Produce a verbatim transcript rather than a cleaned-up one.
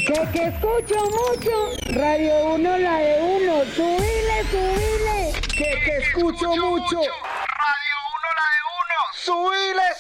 Que, que escucho mucho, Radio Uno, la de uno, subile, subile. Que, que escucho mucho, Radio Uno, la de uno, subile,